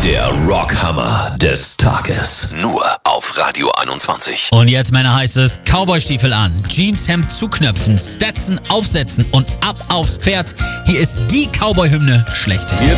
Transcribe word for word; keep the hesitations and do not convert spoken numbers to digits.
Der Rockhammer des Tages. Nur auf Radio einundzwanzig. Und jetzt, Männer, heißt es Cowboystiefel an, Jeanshemd zuknöpfen, Stetson aufsetzen und ab aufs Pferd. Hier ist die Cowboy-Hymne schlechthin.